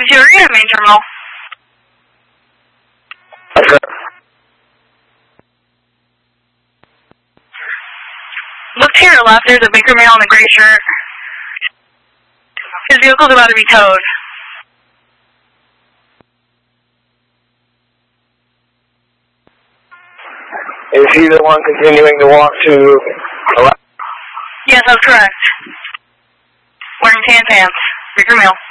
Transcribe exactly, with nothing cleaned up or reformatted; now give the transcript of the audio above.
two Arena, main terminal. Okay. Look to your left, there's a Baker male in a gray shirt. His vehicle's about to be towed. Is he the one continuing to walk to the left? Yes, that's correct. Wearing tan pants. Baker male.